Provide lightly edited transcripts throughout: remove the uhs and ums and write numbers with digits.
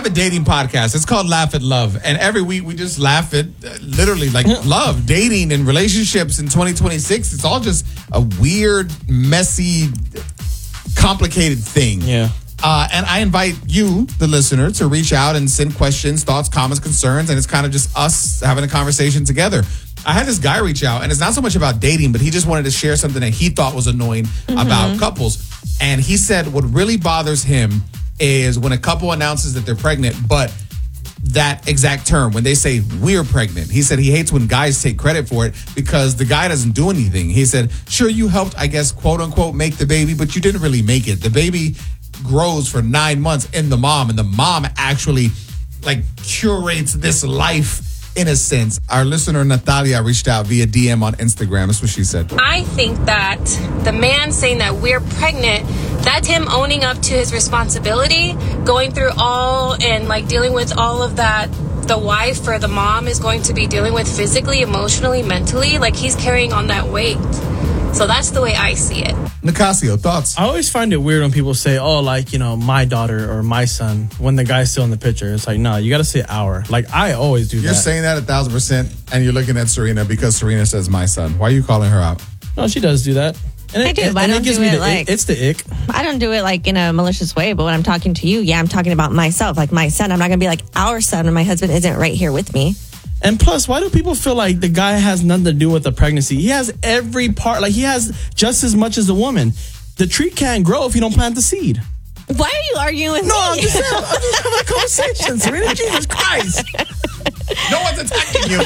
have a dating podcast. It's called Laugh at Love. And every week we just laugh at literally like love, dating, and relationships in 2026. It's all just a weird, messy, complicated thing. Yeah. And I invite you, the listener, to reach out and send questions, thoughts, comments, concerns. And it's kind of just us having a conversation together. I had this guy reach out, and it's not so much about dating, but he just wanted to share something that he thought was annoying about couples. And he said what really bothers him is when a couple announces that they're pregnant, but that exact term, when they say we're pregnant, he said he hates when guys take credit for it because the guy doesn't do anything. He said, sure, you helped, I guess, quote unquote, make the baby, but you didn't really make it. The baby grows for 9 months in the mom, and the mom actually like curates this life in a sense. Our listener Natalia reached out via DM on Instagram. That's what she said. I think that the man saying that we're pregnant, that's him owning up to his responsibility, going through all and like dealing with all of that the wife or the mom is going to be dealing with physically, emotionally, mentally. Like he's carrying on that weight. So that's the way I see it. Nicasio, thoughts? I always find it weird when people say, oh, like, you know, my daughter or my son, when the guy's still in the picture. It's like, no, you got to say our. Like, I always do that. You're saying that 1,000%, and you're looking at Serena because Serena says my son. Why are you calling her out? No, she does do that. And I do, but I don't do it like... It's the ick. I don't do it like in a malicious way, but when I'm talking to you, yeah, I'm talking about myself, like my son. I'm not going to be like our son when my husband isn't right here with me. And plus, why do people feel like the guy has nothing to do with the pregnancy? He has every part. Like, he has just as much as the woman. The tree can't grow if you don't plant the seed. Why are you arguing with me? No, I'm just saying. I'm just having a conversation, Serena. Jesus Christ. No one's attacking you.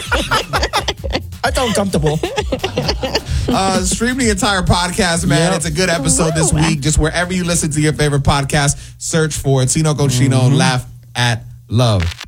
I felt comfortable. Stream the entire podcast, man. It's a good episode this week. Just wherever you listen to your favorite podcast, search for Tino Cochino, Laugh at Love.